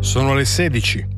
Sono le 16.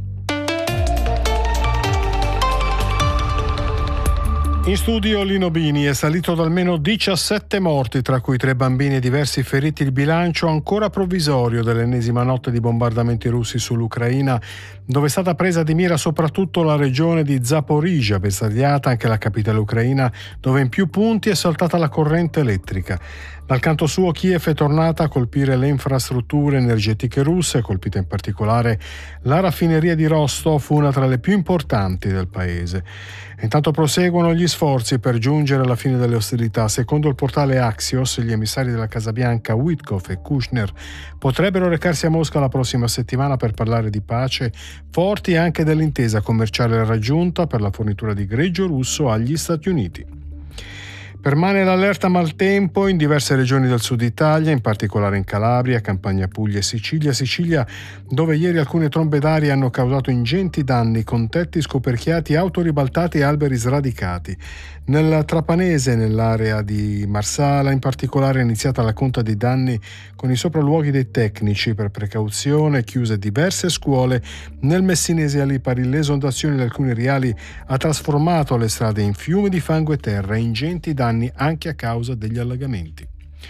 In studio Lino Bini. È salito ad almeno 17 morti, tra cui 3 bambini e diversi feriti, il bilancio ancora provvisorio dell'ennesima notte di bombardamenti russi sull'Ucraina, dove è stata presa di mira soprattutto la regione di Zaporizhzhia, bersagliata anche la capitale ucraina, dove in più punti è saltata la corrente elettrica. Dal canto suo Kiev è tornata a colpire le infrastrutture energetiche russe, colpita in particolare la raffineria di Rostov, una tra le più importanti del paese. Intanto proseguono gli sforzi per giungere alla fine delle ostilità. Secondo il portale Axios, gli emissari della Casa Bianca Witkoff e Kushner potrebbero recarsi a Mosca la prossima settimana per parlare di pace, forti anche dell'intesa commerciale raggiunta per la fornitura di greggio russo agli Stati Uniti. Permane l'allerta maltempo in diverse regioni del sud Italia, in particolare in Calabria, Campania, Puglia e Sicilia, dove ieri alcune trombe d'aria hanno causato ingenti danni con tetti scoperchiati, auto ribaltate e alberi sradicati. Nel Trapanese, nell'area di Marsala, in particolare è iniziata la conta dei danni con i sopralluoghi dei tecnici. Per precauzione chiuse diverse scuole. Nel Messinese a Lipari l'esondazione di alcuni riali ha trasformato le strade in fiumi di fango e terra e ingenti danni anche a causa degli allagamenti.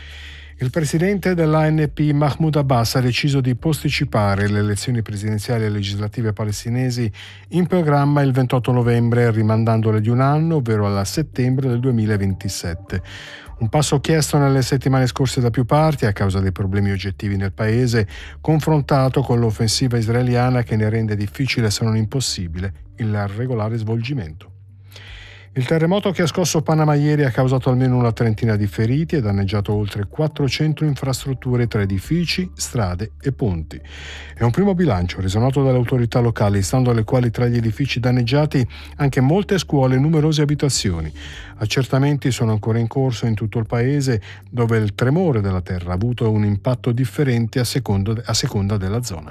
Il presidente dell'ANP Mahmoud Abbas ha deciso di posticipare le elezioni presidenziali e legislative palestinesi in programma il 28 novembre, rimandandole di un anno, ovvero alla settembre del 2027. Un passo chiesto nelle settimane scorse da più parti a causa dei problemi oggettivi nel paese, confrontato con l'offensiva israeliana che ne rende difficile, se non impossibile, il regolare svolgimento. Il terremoto che ha scosso Panama ieri ha causato almeno una trentina di feriti e danneggiato oltre 400 infrastrutture tra edifici, strade e ponti. È un primo bilancio reso noto dalle autorità locali, stando alle quali tra gli edifici danneggiati anche molte scuole e numerose abitazioni. Accertamenti sono ancora in corso in tutto il paese, dove il tremore della terra ha avuto un impatto differente a seconda della zona.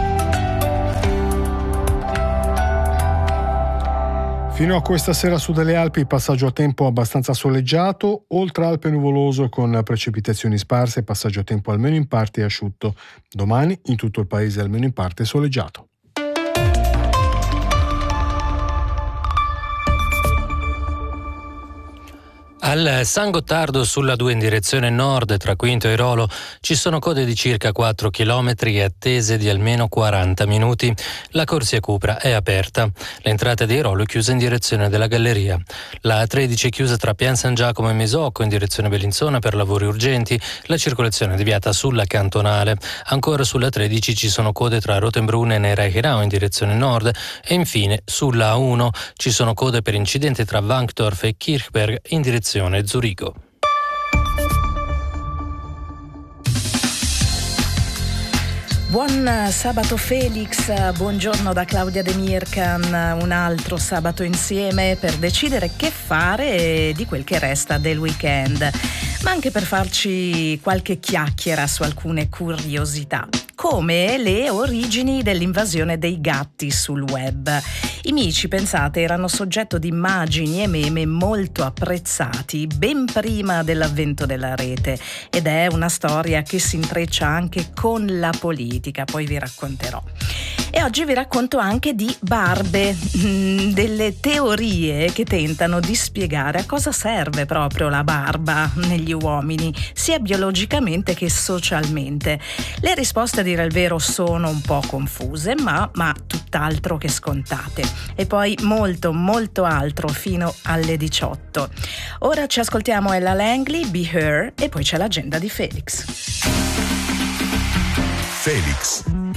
Fino a questa sera su delle Alpi passaggio a tempo abbastanza soleggiato, oltre Alpe nuvoloso con precipitazioni sparse, passaggio a tempo almeno in parte asciutto. Domani in tutto il paese almeno in parte soleggiato. Al San Gottardo sulla 2 in direzione nord tra Quinto e Rolo ci sono code di circa 4 km e attese di almeno 40 minuti. La corsia Cupra è aperta. L'entrata di Rolo è chiusa in direzione della Galleria. La A13 è chiusa tra Pian San Giacomo e Mesocco in direzione Bellinzona per lavori urgenti. La circolazione è deviata sulla cantonale. Ancora sulla 13 ci sono code tra Rotenbrunn e Nereichenau in direzione nord e infine sulla A1 ci sono code per incidente tra Wankdorf e Kirchberg in direzione Zurigo. Buon sabato Felix, buongiorno da Claudia De Mircan, un altro sabato insieme per decidere che fare di quel che resta del weekend, ma anche per farci qualche chiacchiera su alcune curiosità, come le origini dell'invasione dei gatti sul web. I mici, pensate, erano soggetto di immagini e meme molto apprezzati ben prima dell'avvento della rete ed è una storia che si intreccia anche con la politica, poi vi racconterò. E oggi vi racconto anche di barbe, delle teorie che tentano di spiegare a cosa serve proprio la barba negli uomini, sia biologicamente che socialmente. Le risposte, a dire il vero, sono un po' confuse, ma tutt'altro che scontate. E poi molto altro fino alle 18. Ora ci ascoltiamo Ella Langley, Be Her, e poi c'è l'agenda di Felix. Felix.